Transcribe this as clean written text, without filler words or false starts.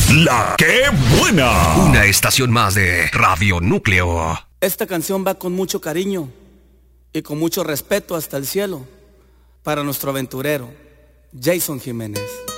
La que buena. Una estación más de Radio Núcleo. Esta canción va con mucho cariño y con mucho respeto hasta el cielo para nuestro aventurero, Jason Jiménez.